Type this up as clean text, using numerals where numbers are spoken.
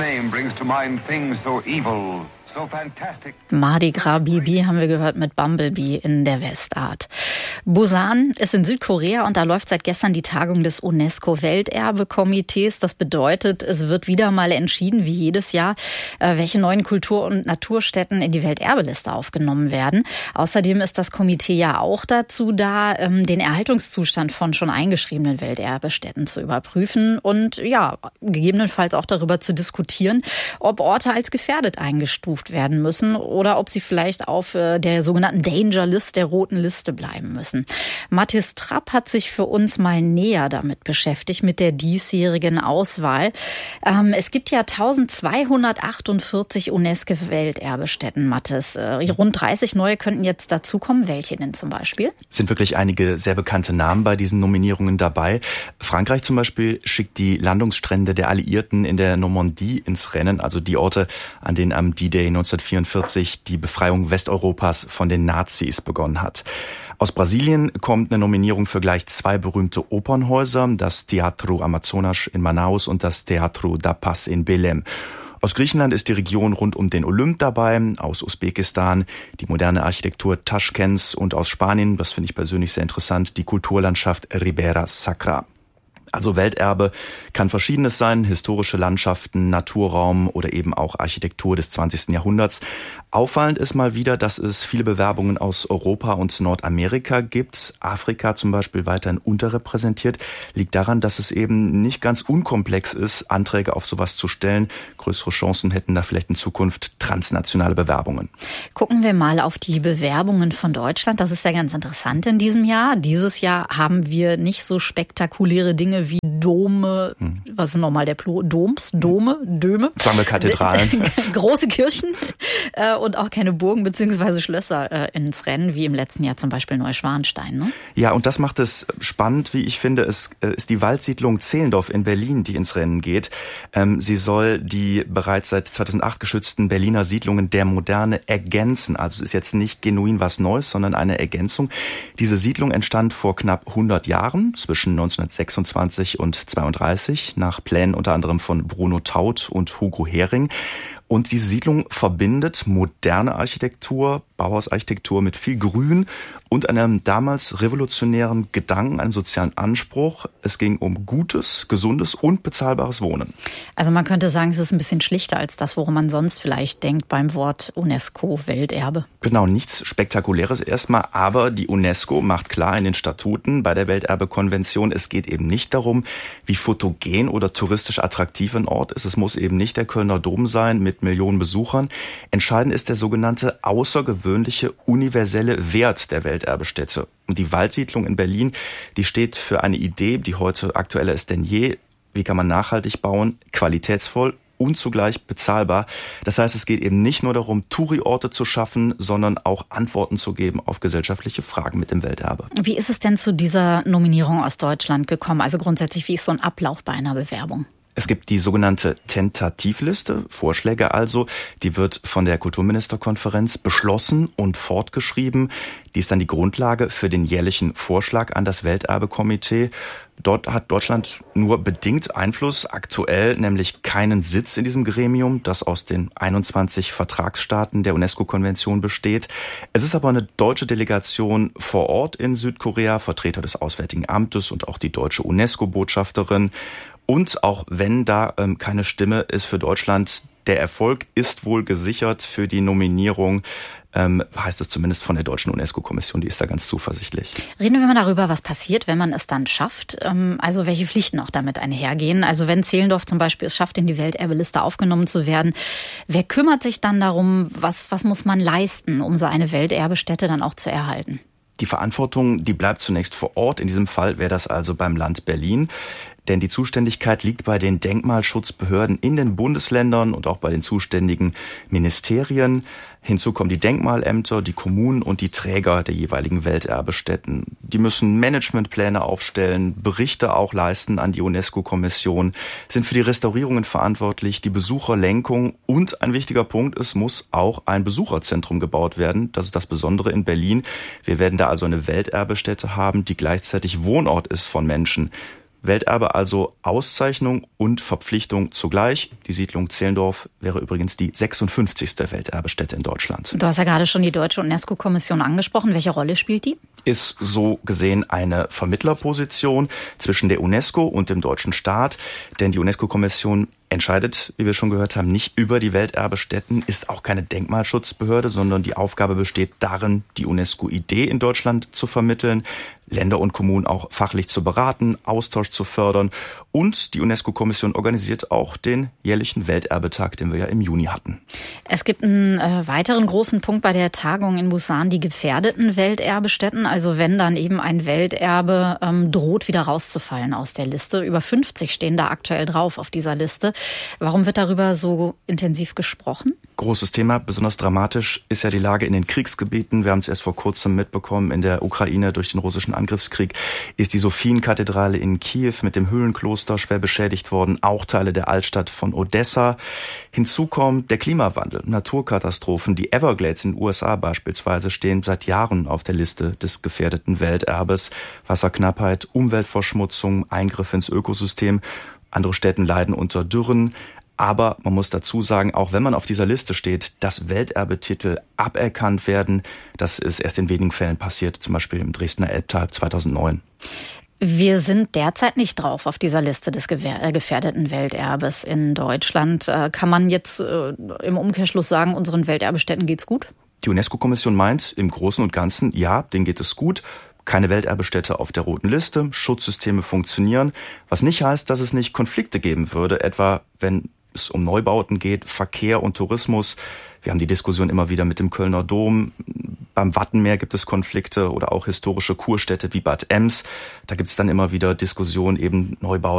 name brings to mind things so evil. So fantastic. Mardi Gras Bibi haben wir gehört mit Bumblebee in der Westart. Busan ist in Südkorea und da läuft seit gestern die Tagung des UNESCO-Welterbekomitees. Das bedeutet, es wird wieder mal entschieden, wie jedes Jahr, welche neuen Kultur- und Naturstätten in die Welterbeliste aufgenommen werden. Außerdem ist das Komitee ja auch dazu da, den Erhaltungszustand von schon eingeschriebenen Welterbestätten zu überprüfen und ja, gegebenenfalls auch darüber zu diskutieren, ob Orte als gefährdet eingestuft werden müssen oder ob sie vielleicht auf der sogenannten Danger List, der roten Liste bleiben müssen. Mathis Trapp hat sich für uns mal näher damit beschäftigt, mit der diesjährigen Auswahl. Es gibt ja 1248 UNESCO-Welterbestätten, Mathis. Rund 30 neue könnten jetzt dazukommen. Welche denn zum Beispiel? Es sind wirklich einige sehr bekannte Namen bei diesen Nominierungen dabei. Frankreich zum Beispiel schickt die Landungsstrände der Alliierten in der Normandie ins Rennen, also die Orte, an denen am D-Day 1944 die Befreiung Westeuropas von den Nazis begonnen hat. Aus Brasilien kommt eine Nominierung für gleich 2 berühmte Opernhäuser, das Teatro Amazonas in Manaus und das Teatro da Paz in Belém. Aus Griechenland ist die Region rund um den Olymp dabei, aus Usbekistan die moderne Architektur Taschkents und aus Spanien, das finde ich persönlich sehr interessant, die Kulturlandschaft Ribera Sacra. Also Welterbe kann Verschiedenes sein, historische Landschaften, Naturraum oder eben auch Architektur des 20. Jahrhunderts. Auffallend ist mal wieder, dass es viele Bewerbungen aus Europa und Nordamerika gibt. Afrika zum Beispiel weiterhin unterrepräsentiert. Liegt daran, dass es eben nicht ganz unkomplex ist, Anträge auf sowas zu stellen. Größere Chancen hätten da vielleicht in Zukunft transnationale Bewerbungen. Gucken wir mal auf die Bewerbungen von Deutschland. Das ist ja ganz interessant in diesem Jahr. Dieses Jahr haben wir nicht so spektakuläre Dinge wie Dome, was ist nochmal der Plural? Dome? Sagen wir Kathedralen. Große Kirchen und auch keine Burgen bzw. Schlösser ins Rennen, wie im letzten Jahr zum Beispiel Neuschwanstein. Ne? Ja, und das macht es spannend, wie ich finde. Es ist die Waldsiedlung Zehlendorf in Berlin, die ins Rennen geht. Sie soll die bereits seit 2008 geschützten Berliner Siedlungen der Moderne ergänzen. Also es ist jetzt nicht genuin was Neues, sondern eine Ergänzung. Diese Siedlung entstand vor knapp 100 Jahren, zwischen 1926 und 32, nach Plänen unter anderem von Bruno Taut und Hugo Hering. Und diese Siedlung verbindet moderne Architektur, Bauhausarchitektur mit viel Grün und einem damals revolutionären Gedanken, einem sozialen Anspruch. Es ging um gutes, gesundes und bezahlbares Wohnen. Also man könnte sagen, es ist ein bisschen schlichter als das, worum man sonst vielleicht denkt beim Wort UNESCO-Welterbe. Genau, nichts Spektakuläres erstmal, aber die UNESCO macht klar in den Statuten bei der Welterbekonvention, es geht eben nicht darum, wie fotogen oder touristisch attraktiv ein Ort ist. Es muss eben nicht der Kölner Dom sein mit Millionen Besuchern. Entscheidend ist der sogenannte außergewöhnliche universelle Wert der Welterbestätte. Und die Waldsiedlung in Berlin, die steht für eine Idee, die heute aktueller ist denn je. Wie kann man nachhaltig bauen, qualitätsvoll und zugleich bezahlbar. Das heißt, es geht eben nicht nur darum, Touri-Orte zu schaffen, sondern auch Antworten zu geben auf gesellschaftliche Fragen mit dem Welterbe. Wie ist es denn zu dieser Nominierung aus Deutschland gekommen? Also grundsätzlich, wie ist so ein Ablauf bei einer Bewerbung? Es gibt die sogenannte Tentativliste, Vorschläge also, die wird von der Kulturministerkonferenz beschlossen und fortgeschrieben. Die ist dann die Grundlage für den jährlichen Vorschlag an das Welterbekomitee. Dort hat Deutschland nur bedingt Einfluss, aktuell nämlich keinen Sitz in diesem Gremium, das aus den 21 Vertragsstaaten der UNESCO-Konvention besteht. Es ist aber eine deutsche Delegation vor Ort in Südkorea, Vertreter des Auswärtigen Amtes und auch die deutsche UNESCO-Botschafterin. Und auch wenn da keine Stimme ist für Deutschland, der Erfolg ist wohl gesichert für die Nominierung, heißt es zumindest von der deutschen UNESCO-Kommission, die ist da ganz zuversichtlich. Reden wir mal darüber, was passiert, wenn man es dann schafft, also welche Pflichten auch damit einhergehen. Also wenn Zehlendorf zum Beispiel es schafft, in die Welterbeliste aufgenommen zu werden, wer kümmert sich dann darum, was muss man leisten, um so eine Welterbestätte dann auch zu erhalten? Die Verantwortung, die bleibt zunächst vor Ort. In diesem Fall wäre das also beim Land Berlin. Denn die Zuständigkeit liegt bei den Denkmalschutzbehörden in den Bundesländern und auch bei den zuständigen Ministerien. Hinzu kommen die Denkmalämter, die Kommunen und die Träger der jeweiligen Welterbestätten. Die müssen Managementpläne aufstellen, Berichte auch leisten an die UNESCO-Kommission, sind für die Restaurierungen verantwortlich, die Besucherlenkung und ein wichtiger Punkt, es muss auch ein Besucherzentrum gebaut werden. Das ist das Besondere in Berlin. Wir werden da also eine Welterbestätte haben, die gleichzeitig Wohnort ist von Menschen. Welterbe also Auszeichnung und Verpflichtung zugleich. Die Siedlung Zehlendorf wäre übrigens die 56. Welterbestätte in Deutschland. Du hast ja gerade schon die Deutsche UNESCO-Kommission angesprochen. Welche Rolle spielt die? Ist so gesehen eine Vermittlerposition zwischen der UNESCO und dem deutschen Staat. Denn die UNESCO-Kommission entscheidet, wie wir schon gehört haben, nicht über die Welterbestätten, ist auch keine Denkmalschutzbehörde, sondern die Aufgabe besteht darin, die UNESCO-Idee in Deutschland zu vermitteln, Länder und Kommunen auch fachlich zu beraten, Austausch zu fördern. Und die UNESCO-Kommission organisiert auch den jährlichen Welterbetag, den wir ja im Juni hatten. Es gibt einen weiteren großen Punkt bei der Tagung in Busan, die gefährdeten Welterbestätten. Also wenn dann eben ein Welterbe droht, wieder rauszufallen aus der Liste. Über 50 stehen da aktuell drauf auf dieser Liste. Warum wird darüber so intensiv gesprochen? Großes Thema, besonders dramatisch ist ja die Lage in den Kriegsgebieten. Wir haben es erst vor kurzem mitbekommen, in der Ukraine durch den russischen Angriffskrieg ist die Sophienkathedrale in Kiew mit dem Höhlenkloster schwer beschädigt worden, auch Teile der Altstadt von Odessa. Hinzu kommt der Klimawandel, Naturkatastrophen. Die Everglades in den USA beispielsweise stehen seit Jahren auf der Liste des gefährdeten Welterbes. Wasserknappheit, Umweltverschmutzung, Eingriffe ins Ökosystem. Andere Städte leiden unter Dürren. Aber man muss dazu sagen, auch wenn man auf dieser Liste steht, dass Welterbetitel aberkannt werden, das ist erst in wenigen Fällen passiert, zum Beispiel im Dresdner Elbtal 2009. Wir sind derzeit nicht drauf auf dieser Liste des gefährdeten Welterbes in Deutschland. Kann man jetzt im Umkehrschluss sagen, unseren Welterbestätten geht's gut? Die UNESCO-Kommission meint im Großen und Ganzen, ja, denen geht es gut. Keine Welterbestätte auf der roten Liste, Schutzsysteme funktionieren, was nicht heißt, dass es nicht Konflikte geben würde, etwa wenn es um Neubauten geht, Verkehr und Tourismus. Wir haben die Diskussion immer wieder mit dem Kölner Dom. Beim Wattenmeer gibt es Konflikte oder auch historische Kurstädte wie Bad Ems. Da gibt es dann immer wieder Diskussionen, eben Neubau